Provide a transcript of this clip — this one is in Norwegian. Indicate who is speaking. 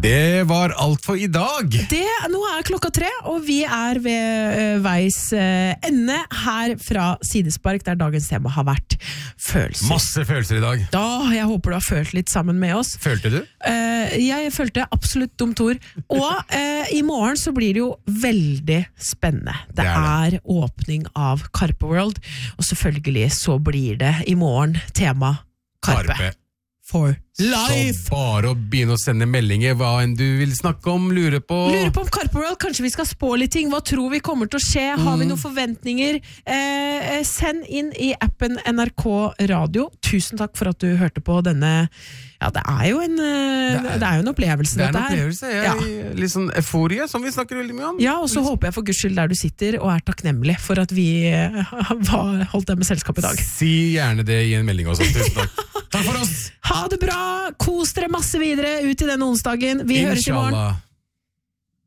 Speaker 1: Det var alt for i dag.
Speaker 2: Nå klokka 3, og vi ved veis ende her fra Sidespark, der dagens tema har vært følelser.
Speaker 1: Masse følelser i dag.
Speaker 2: Jeg håper du har følt litt sammen med oss.
Speaker 1: Følte du?
Speaker 2: Jeg følte absolutt dumt ord. Og i morgen så blir det jo veldig spennende. Det er åpning av Karpe World, og selvfølgelig så blir det i morgen tema Karpe. For life.
Speaker 1: Så bare å begynne å sende meldinger hva enn du vil snakke om, lurer på
Speaker 2: om Karpe World, kanskje vi skal spå litt ting, hva tror vi kommer til å skje, har vi noen forventninger, send inn i appen NRK Radio. Tusen takk for at du hørte på denne, det er jo en opplevelse
Speaker 1: det
Speaker 2: dette her.
Speaker 1: Det er en opplevelse, litt sånn euforie som vi snakker veldig mye om.
Speaker 2: Ja, og så håper jeg for Guds skyld der du sitter og er takknemlig for at vi holdt deg med selskap i dag.
Speaker 1: Si gjerne det i en melding også, tusen takk. Takk for oss!
Speaker 2: Ha det bra, kos dere masse videre ut i denne onsdagen. Vi høres i morgen.